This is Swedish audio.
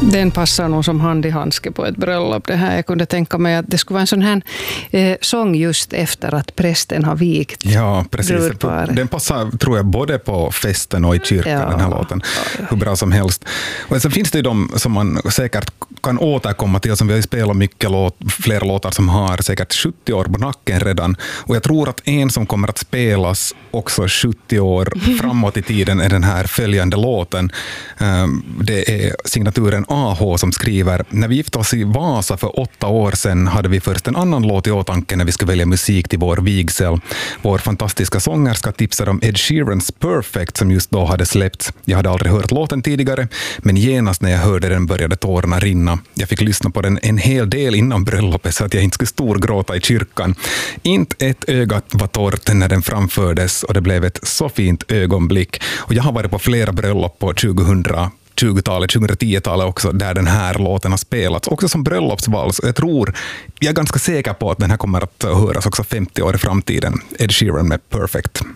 Den passar nog som hand i handske på ett bröllop. Det här. Jag kunde tänka mig att det skulle vara en sån här sång just efter att prästen har vikt. Ja, precis. Den passar, tror jag, både på festen och i kyrkan, den här låten. Hur bra som helst. Och sen finns det ju de som man säkert kan återkomma till, som vi har spelat mycket flera låtar som har säkert 70 år på nacken redan. Och jag tror att en som kommer att spelas också 70 år framåt i tiden är den här följande låten. Det är signaturen AH som skriver: när vi gifte oss i Vasa för 8 år sedan hade vi först en annan låt i åtanke när vi skulle välja musik till vår vigsel. Vår fantastiska sångerska tipsade om Ed Sheerans Perfect som just då hade släppts. Jag hade aldrig hört låten tidigare, men genast när jag hörde den började tårarna rinna. Jag fick lyssna på den en hel del innan bröllopet så att jag inte skulle storgråta i kyrkan. Inte ett öga var torrt när den framfördes och det blev ett så fint ögonblick. Och jag har varit på flera bröllop på 2020-talet, 2010-talet också, där den här låten har spelats. Också som bröllopsvals. Jag är ganska säker på att den här kommer att höras också 50 år i framtiden. Ed Sheeran med Perfect.